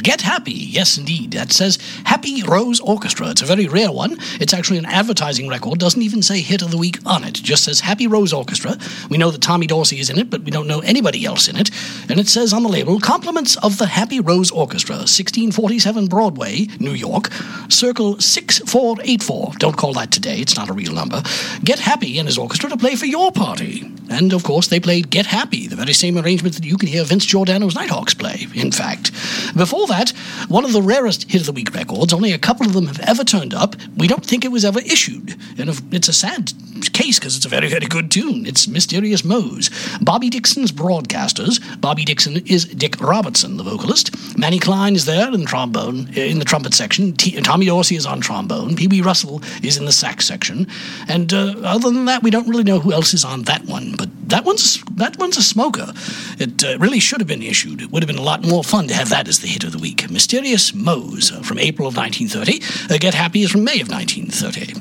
Get Happy. Yes, indeed. That says Happy Rose Orchestra. It's a very rare one. It's actually an advertising record. Doesn't even say Hit of the Week on it. It just says Happy Rose Orchestra. We know that Tommy Dorsey is in it, but we don't know anybody else in it. And it says on the label, Compliments of the Happy Rose Orchestra, 1647 Broadway, New York, circle 6484. Don't call that today. It's not a real number. Get Happy and his orchestra to play for your party. And, of course, they played Get Happy, the very same arrangement that you can hear Vince Giordano's Nighthawks play, in fact. Before that, one of the rarest Hit of the Week records, only a couple of them have ever turned up. We don't think it was ever issued. And it's a sad case because it's a very, very good tune. It's Mysterious Moe's. Bobby Dixon's Broadcasters. Bobby Dixon is Dick Robertson, the vocalist. Manny Klein is there in trombone, in the trumpet section. Tommy Dorsey is on trombone. Pee Wee Russell is in the sax section. And other than that, we don't really know who else is on that one. But that one's a smoker. It really should have been issued. It would have been a lot more fun to have that as the hit of the week. Mysterious Moe's from April of 1930. Get Happy is from May of 1930.